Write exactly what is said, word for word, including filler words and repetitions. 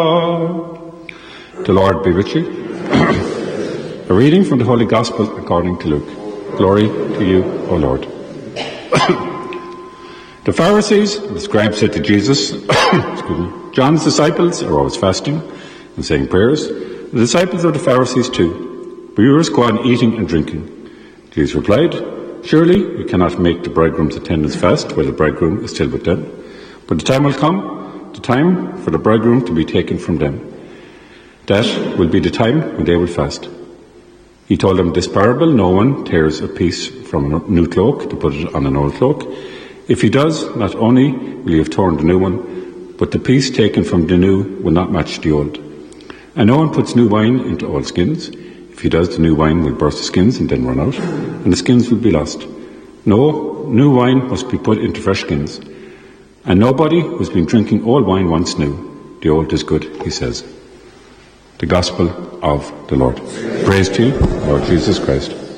The Lord be with you. A reading from the Holy Gospel according to Luke. Glory to you, O Lord. The Pharisees and the scribes said to Jesus, excuse me, John's disciples are always fasting and saying prayers. The disciples of the Pharisees too. But yours go on eating and drinking. Jesus replied, surely you cannot make the bridegroom's attendants fast while the bridegroom is still with them. But the time will come, the time for the bridegroom to be taken from them. That will be the time when they will fast. He told them this parable: no one tears a piece from a new cloak to put it on an old cloak. If he does, not only will he have torn the new one, but the piece taken from the new will not match the old. And no one puts new wine into old skins. If he does, the new wine will burst the skins and then run out, and the skins will be lost. No, new wine must be put into fresh skins. And nobody who's been drinking old wine wants new. The old is good, he says. The Gospel of the Lord. Praise to you, Lord Jesus Christ.